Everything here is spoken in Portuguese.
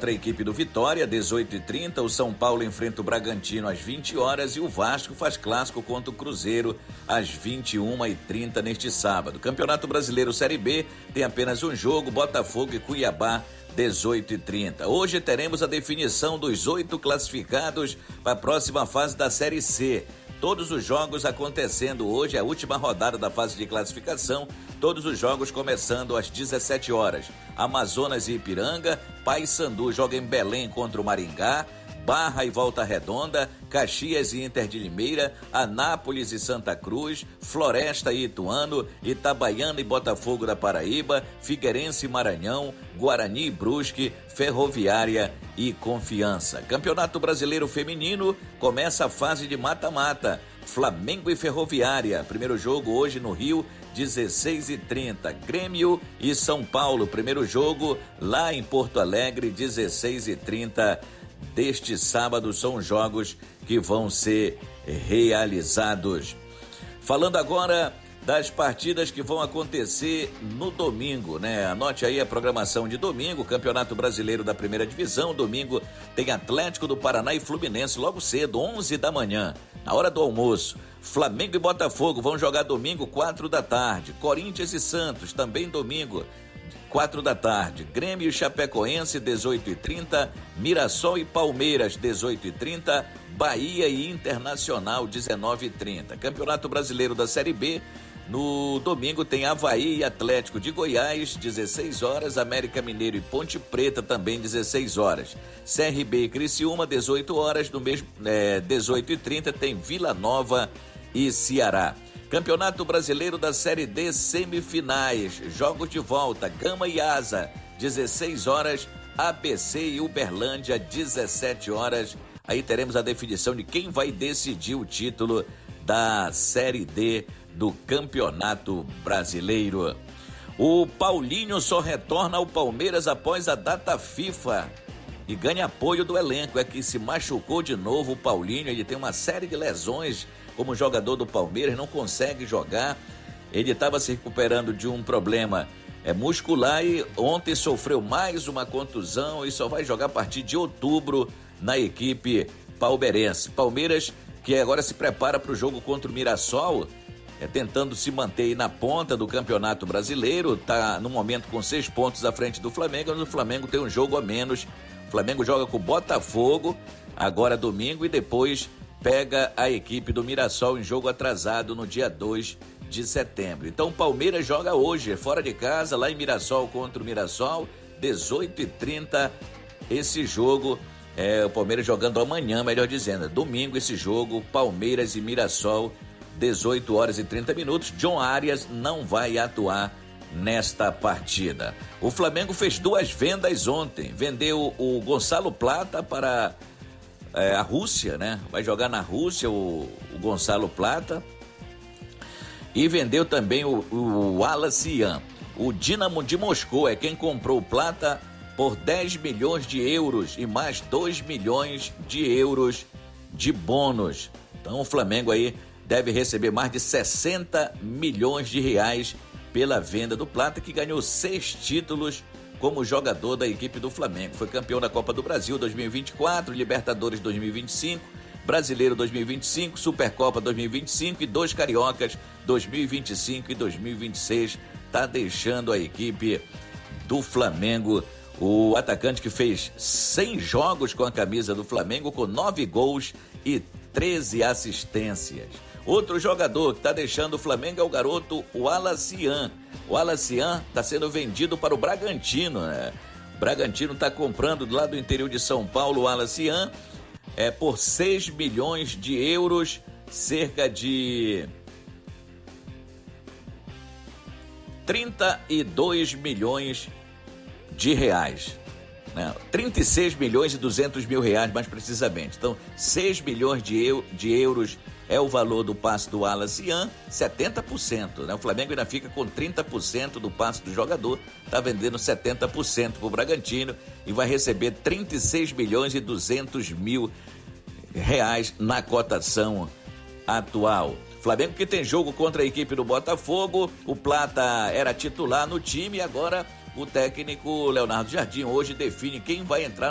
contra a equipe do Vitória, 18h30. O São Paulo enfrenta o Bragantino às 20 horas e o Vasco faz clássico contra o Cruzeiro às 21h30 neste sábado. Campeonato Brasileiro Série B tem apenas um jogo, Botafogo e Cuiabá, 18h30. Hoje teremos a definição dos 8 classificados para a próxima fase da Série C. Todos os jogos acontecendo hoje, a última rodada da fase de classificação, todos os jogos começando às 17 horas. Amazonas e Ipiranga, Paysandu joga em Belém contra o Maringá, Barra e Volta Redonda, Caxias e Inter de Limeira, Anápolis e Santa Cruz, Floresta e Ituano, Itabaiana e Botafogo da Paraíba, Figueirense e Maranhão, Guarani e Brusque, Ferroviária e Confiança. Campeonato Brasileiro Feminino começa a fase de mata-mata. Flamengo e Ferroviária, primeiro jogo hoje no Rio, 16h30. Grêmio e São Paulo, primeiro jogo lá em Porto Alegre, 16h30. Deste sábado são jogos que vão ser realizados. Falando agora das partidas que vão acontecer no domingo, né? Anote aí a programação de domingo, Campeonato Brasileiro da Primeira Divisão. Domingo tem Atlético do Paraná e Fluminense logo cedo, 11 da manhã, na hora do almoço. Flamengo e Botafogo vão jogar domingo, 4 da tarde. Corinthians e Santos, também domingo, 4 da tarde. Grêmio e Chapecoense, 18h30. Mirassol e Palmeiras, 18h30. Bahia e Internacional, 19h30. Campeonato Brasileiro da Série B, no domingo tem Avaí e Atlético de Goiás, 16 horas. América Mineiro e Ponte Preta, também 16 horas. CRB e Criciúma, 18 horas. No mesmo 18h30 tem Vila Nova e Ceará. Campeonato Brasileiro da Série D, semifinais, jogos de volta, Gama e Asa, 16 horas, ABC e Uberlândia, 17 horas. Aí teremos a definição de quem vai decidir o título da Série D do Campeonato Brasileiro. O Paulinho só retorna ao Palmeiras após a data FIFA e ganha apoio do elenco. É que se machucou de novo o Paulinho, ele tem uma série de lesões como jogador do Palmeiras, não consegue jogar. Ele estava se recuperando de um problema muscular e ontem sofreu mais uma contusão e só vai jogar a partir de outubro na equipe palmeirense. Palmeiras que agora se prepara para o jogo contra o Mirassol, tentando se manter aí na ponta do Campeonato Brasileiro, está no momento com 6 pontos à frente do Flamengo, mas o Flamengo tem um jogo a menos. O Flamengo joga com o Botafogo agora domingo e depois pega a equipe do Mirassol em jogo atrasado no dia 2 de setembro. Então o Palmeiras joga hoje, fora de casa, lá em Mirassol contra o Mirassol, 18h30 esse jogo. O Palmeiras jogando amanhã, melhor dizendo, domingo esse jogo, Palmeiras e Mirassol, 18 horas e 30 minutos. John Arias não vai atuar nesta partida. O Flamengo fez 2 vendas ontem, vendeu o Gonçalo Plata para a Rússia, né? Vai jogar na Rússia o Gonçalo Plata, e vendeu também o Wallace. O Dinamo de Moscou é quem comprou o Plata por 10 milhões de euros e mais 2 milhões de euros de bônus. Então o Flamengo aí deve receber mais de 60 milhões de reais pela venda do Plata, que ganhou 6 títulos como jogador da equipe do Flamengo. Foi campeão da Copa do Brasil 2024, Libertadores 2025, Brasileiro 2025, Supercopa 2025 e 2 Cariocas 2025 e 2026. Tá deixando a equipe do Flamengo. O atacante que fez 100 jogos com a camisa do Flamengo, com 9 gols e 13 assistências. Outro jogador que está deixando o Flamengo é o garoto Wallace. O Wallace está sendo vendido para o Bragantino, né? O Bragantino está comprando lá do interior de São Paulo o Wallace por 6 milhões de euros, cerca de 32 milhões de reais. 36 milhões e 200 mil reais, mais precisamente. Então, 6 milhões de euros é o valor do passe do Wallace, 70%. Né? O Flamengo ainda fica com 30% do passe do jogador, está vendendo 70% para o Bragantino e vai receber 36 milhões e 200 mil reais na cotação atual. Flamengo que tem jogo contra a equipe do Botafogo, o Plata era titular no time e agora o técnico Leonardo Jardim hoje define quem vai entrar